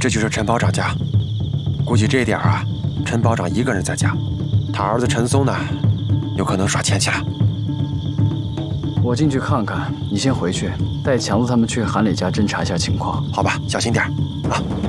这就是陈保长家。估计这点啊，陈保长一个人在家，他儿子陈松呢，有可能耍钱去了。 我进去看看，你先回去，带强子他们去韩磊家侦查一下情况。 好吧，小心点啊。